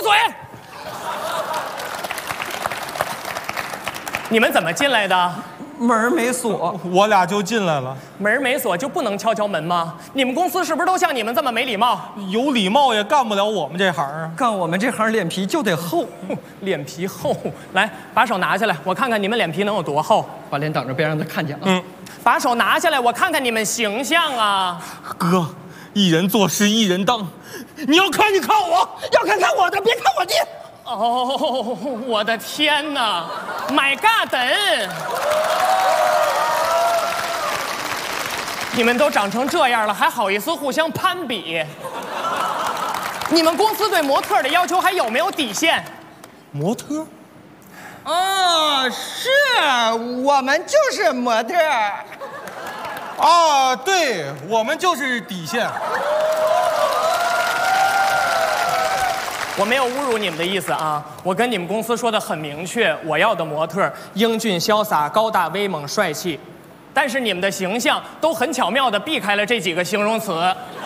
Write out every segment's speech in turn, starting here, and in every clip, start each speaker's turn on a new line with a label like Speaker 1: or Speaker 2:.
Speaker 1: 嘴！你们怎么进来的？
Speaker 2: 门没锁，
Speaker 3: 我俩就进来了。
Speaker 1: 门没锁就不能敲敲门吗？你们公司是不是都像你们这么没礼貌？
Speaker 3: 有礼貌也干不了我们这行啊。
Speaker 2: 干我们这行脸皮就得厚。
Speaker 1: 脸皮厚，来，把手拿下来，我看看你们脸皮能有多厚。
Speaker 2: 把脸挡着，别让他看见啊。
Speaker 1: 把手拿下来，我看看你们形象啊。
Speaker 3: 哥，一人做事一人当，你要看你看我，
Speaker 2: 要看我的，别看我的。
Speaker 1: 哦，我的天哪 ！My God！ 你们都长成这样了，还好意思互相攀比？你们公司对模特的要求还有没有底线？
Speaker 3: 模特？
Speaker 2: 是我们就是模特。
Speaker 3: 啊，对，我们就是底线。
Speaker 1: 我没有侮辱你们的意思啊，我跟你们公司说的很明确，我要的模特英俊潇洒、高大威猛、帅气，但是你们的形象都很巧妙地避开了这几个形容词。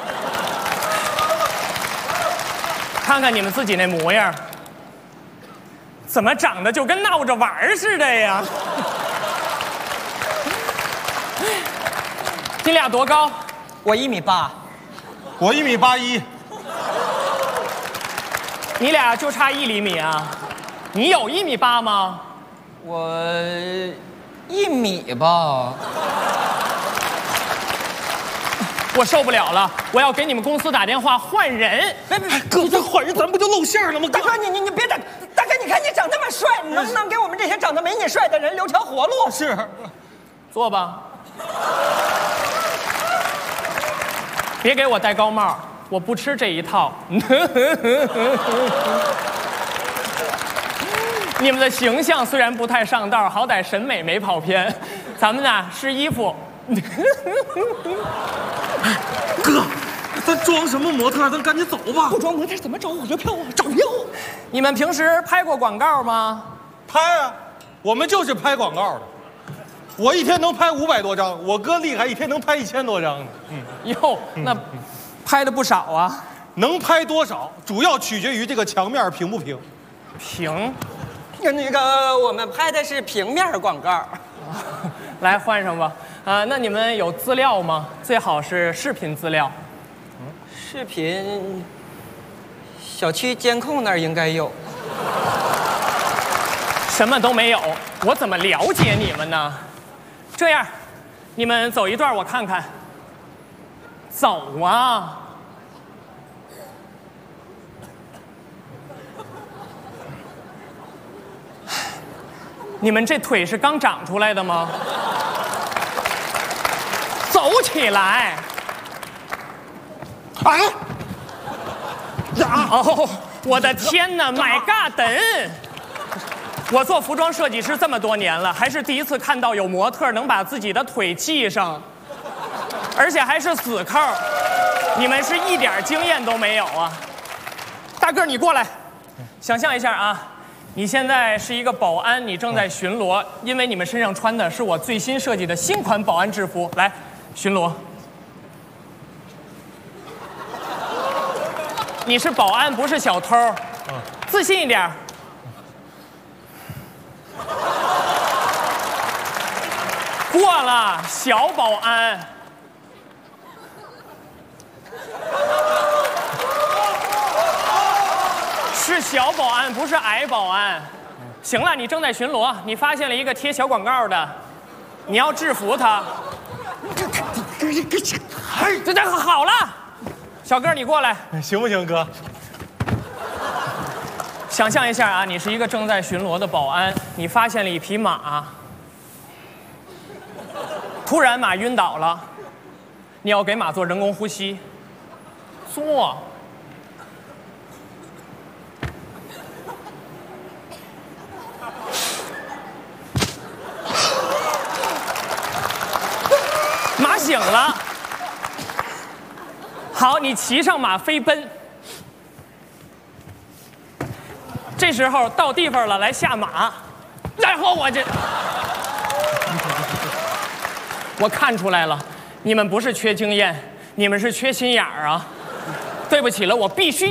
Speaker 1: 看看你们自己那模样，怎么长得就跟闹着玩似的呀？你俩多高？
Speaker 2: 我1.8米，
Speaker 3: 我1.81米。
Speaker 1: 你俩就差1厘米啊？你有1.8米吗？
Speaker 2: 我1米吧。
Speaker 1: 我受不了了，我要给你们公司打电话换人。
Speaker 2: 别，
Speaker 3: 哥，这换人咱不就露馅了吗？
Speaker 2: 大哥，你别打，大哥，你看你长那么帅，你能不能给我们这些长得没你帅的人留条活路？
Speaker 3: 是，
Speaker 1: 坐吧。别给我戴高帽，我不吃这一套。你们的形象虽然不太上道，好歹审美没跑偏。咱们呢试衣服。
Speaker 3: 哥，咱装什么模特？咱赶紧走吧。
Speaker 2: 不装模特怎么找我的票啊？找票！
Speaker 1: 你们平时拍过广告吗？
Speaker 3: 拍啊，我们就是拍广告的。我一天能拍500多张，我哥厉害，一天能拍1000多张呢。
Speaker 1: 哟，那拍的不少啊。
Speaker 3: 能拍多少，主要取决于这个墙面平不平。
Speaker 1: 平。
Speaker 2: 那个我们拍的是平面广告。
Speaker 1: 来换上吧。那你们有资料吗？最好是视频资料。
Speaker 2: 视频，小区监控那儿应该有。
Speaker 1: 什么都没有，我怎么了解你们呢？这样，你们走一段我看看。走啊！你们这腿是刚长出来的吗？走起来！
Speaker 3: 啊！
Speaker 1: 呀！哦，我的天哪 ！My God！ 我做服装设计师这么多年了，还是第一次看到有模特能把自己的腿系上，而且还是死扣。你们是一点经验都没有啊！大个儿，你过来，想象一下啊。你现在是一个保安，你正在巡逻，因为你们身上穿的是我最新设计的新款保安制服。来，巡逻。你是保安，不是小偷。自信一点。过了，小保安。是小保安，不是矮保安。行了，你正在巡逻，你发现了一个贴小广告的，你要制服他。这好了，小哥你过来，
Speaker 3: 行不行，哥？
Speaker 1: 想象一下啊，你是一个正在巡逻的保安，你发现了一匹马，突然马晕倒了，你要给马做人工呼吸，做。马醒了，好，你骑上马飞奔。这时候到地方了，来下马，然后我看出来了，你们不是缺经验，你们是缺心眼儿啊！对不起了，我必须